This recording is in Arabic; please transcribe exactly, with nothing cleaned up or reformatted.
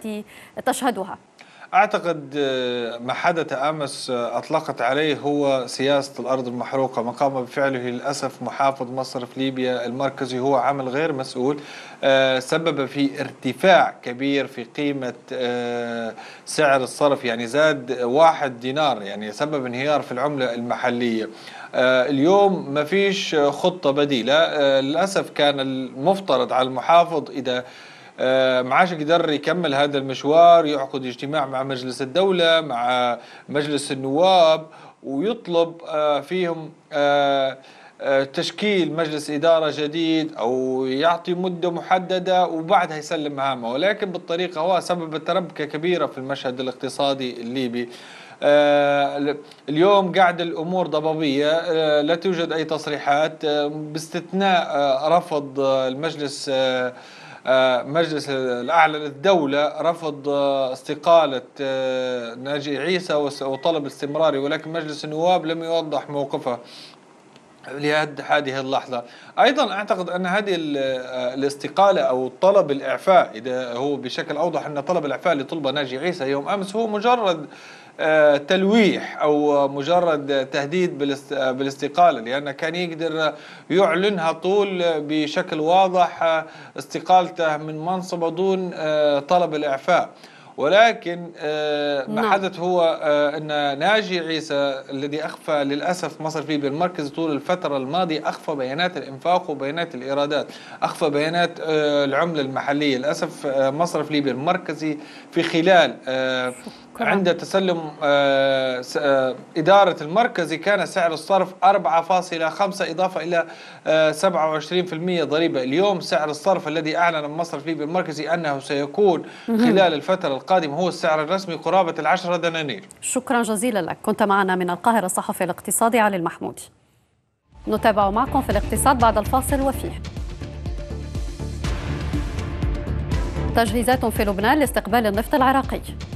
التي تشهدها؟ أعتقد ما حدث أمس أطلقت عليه هو سياسة الأرض المحروقة، ما قام بفعله للأسف محافظ مصرف ليبيا المركزي هو عمل غير مسؤول، سبب في ارتفاع كبير في قيمة سعر الصرف، يعني زاد واحد دينار، يعني سبب انهيار في العملة المحلية. اليوم ما فيش خطة بديلة، للأسف كان المفترض على المحافظ إذا معاش يقدر يكمل هذا المشوار يعقد اجتماع مع مجلس الدولة مع مجلس النواب ويطلب فيهم تشكيل مجلس إدارة جديد أو يعطي مدة محددة وبعدها يسلم مهامه، ولكن بالطريقة هو سبب تربكة كبيرة في المشهد الاقتصادي الليبي. اليوم قاعد الأمور ضبابية، لا توجد أي تصريحات باستثناء رفض المجلس مجلس الأعلى للدولة رفض استقالة ناجي عيسى وطلب استمراري، ولكن مجلس النواب لم يوضح موقفه لهذه هذه اللحظة. أيضا أعتقد أن هذه الاستقالة أو طلب الإعفاء، إذا هو بشكل أوضح أن طلب الإعفاء اللي طلبه ناجي عيسى يوم أمس هو مجرد تلويح أو مجرد تهديد بالاستقالة، لأنه كان يقدر يعلنها طول بشكل واضح استقالته من منصبه دون طلب الإعفاء. ولكن ما حدث هو أن ناجي عيسى الذي أخفى للأسف مصرف ليبيا المركزي طول الفترة الماضية، أخفى بيانات الإنفاق وبيانات الإيرادات، أخفى بيانات العملة المحلية. للأسف مصرف ليبيا المركزي في خلال عند تسلم إدارة المركزي كان سعر الصرف أربعة فاصلة خمسة إضافة إلى سبعة وعشرين بالمئة ضريبة. اليوم سعر الصرف الذي أعلن مصرف ليبيا المركزي أنه سيكون خلال الفترة القادمة هو السعر الرسمي قرابة العشرة دنانير. شكرا جزيلا لك. كنت معنا من القاهرة الصحفي الاقتصادي علي المحمود. نتابع معكم في الاقتصاد بعد الفاصل وفيه. تجهيزات في لبنان لاستقبال النفط العراقي.